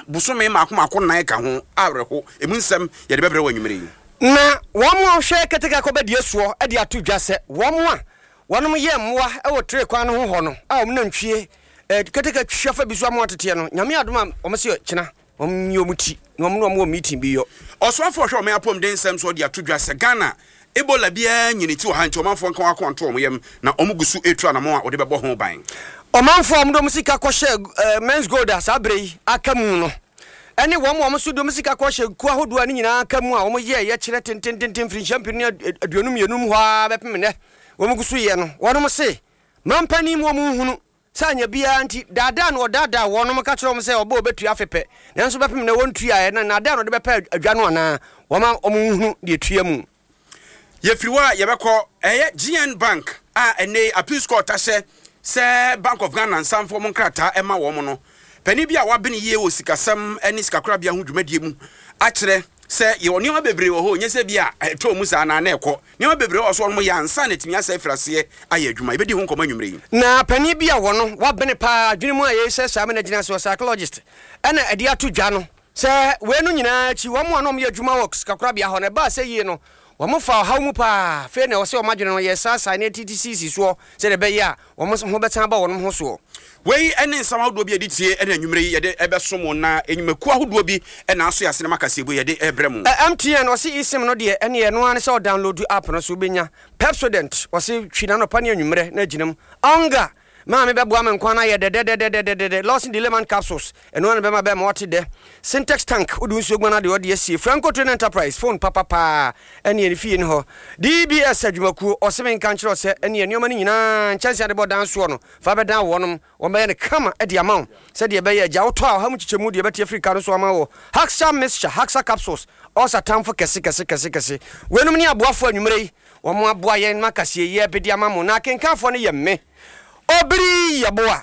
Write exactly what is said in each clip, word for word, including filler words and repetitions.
busome maako maako nan ka ho awreho emu nsem ye de bebre wanwumere na womo hwe keteka ko badie so e de ato dwa se womo a wonom ye mmoa e wo tre kwan no ho no a om na ntwie e keteka hwafa bi so am otete no nyame adoma om se kina om nyi omuti no om no om meeting bi yo oswafo hwe om yapom den nsem so de ato dwa se Ghana Ebola bia nyini ti wo ha nti omanfo nka wakonto om yem na om gusu etu anamo a wo de bebo ho ban omanfo om do musika ko hye men's gold as abrei akamu no ene wom wom so do musika ko hye ku ahodo ani nyina akamu a wom ye ye kire tentententen free champion aduonum yenum ho a bepem ne wom gusu ye no wonom se mampani mu wom hunu sanya bia anti dada no dada wonom ka kire wom se obo obetu afepe nanso bepem ne wontu ya na dada no de bepa adwano ana woma om hunu de tua mu yefriwa yebekọ eye G N Bank a ene appeals court ase se Bank of Ghana nsamfo mo nkrata ema wo mo no pani bia wabene ye wo sikasam ene sikakora bia ho dwumadie mu a kire se ye oni ma bebre wo ho nyese bia to mu sa na na ekọ ni ma bebre wo so no ya nsa na timi asa frase aye adwuma ibedi ho nkoma nwumre yi na pani bia wo no wabene pa adwene mu aye se sa me na gina so psychologist ene ade ato dwa no se we no nyina chi wo mo no me adwuma wo sikakora bia ho na ba se yi no wamufa hawmu pa fe na wose omadwene no yesasa na T T C C so se de be ya wom ho betan ba wonom ho so wei ene nsama hodo bi editie ene anwumre yi yede ebesomo na enyumaku ahodo bi ena aso yase na makasebo yede ebrem M T N wose isim no de ene ye no an se o download app no so benya Pepsodent wose twina no pa ne anwumre na ginam anga ma me bebo am nkwana ye de de de de de de lost in the lemon capsules eno an be ma be ma wote de Syntex tank odu nsu ogbana de ode asie Franco Train Enterprise phone papa pa ene ye fie ni ho D B S adwumaku oseme nka nkyere ose ene ye nioma ni nyina chance ade bodan so no fa be dan wonom wo be ne kama e de amount se de be ye ja woto a ha mu chichemu de be te Africa no so ama wo Haxa mixture Haxa capsules osa tamfo kese kese kese kese wenum ni aboafo anwumre wo mo aboa ye makasie ye be de amamo na kenkanfo ne ye me obri yaboa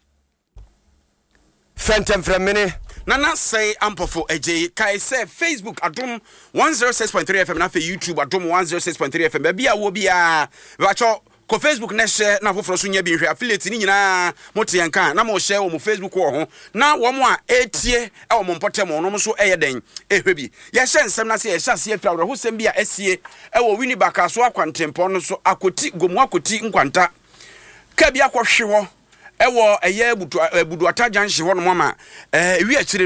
Phantom from mini Nana say ampofo eje kai say Facebook adom one oh six point three F M na fe YouTube adom one oh six point three F M be bia wo bia bacho ko Facebook na share na foforo so nya bi hwe affiliate ni nyina mote yanka na mo share wo mo Facebook wo ho na wo mo a etie e wo mo mpotem wo no so eye den ehwe bi ye hye nsem na se ye hye se afra ho sem bia esie e wo wini baka so akwantempo no so akoti gomu akoti nkwanta ka bia kwohwe ho ewo eye budu budu atajanhye ho no mama eh wi akire